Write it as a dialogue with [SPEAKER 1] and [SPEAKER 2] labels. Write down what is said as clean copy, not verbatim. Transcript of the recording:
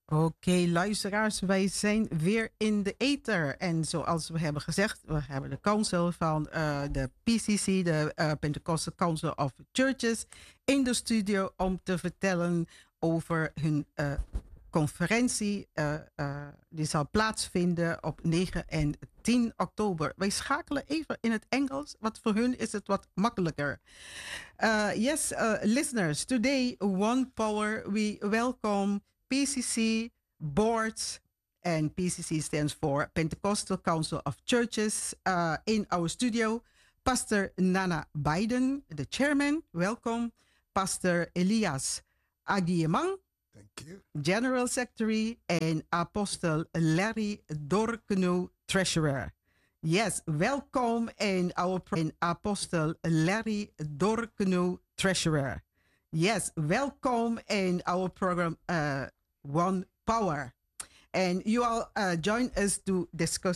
[SPEAKER 1] Oké, luisteraars, wij zijn weer in de ether. En zoals we hebben gezegd, we hebben de council van de PCC, de Pentecostal Council of Churches, in de studio om te vertellen over hun conferentie. Die zal plaatsvinden op 9 en 10 oktober. Wij schakelen even in het Engels, want voor hun is het wat makkelijker. Yes, listeners, today, One Power, we welcome PCC boards, and PCC stands for Pentecostal Council of Churches, in our studio. Pastor Nana Biden, the chairman, welcome. Pastor Elias Aguiemang,
[SPEAKER 2] Thank you.
[SPEAKER 1] General Secretary, and Apostle Larry Dorkenu, Treasurer. Yes, welcome in our Apostle Larry Dorkenu, Treasurer. Yes, welcome in our program One Power. And you all join us to discuss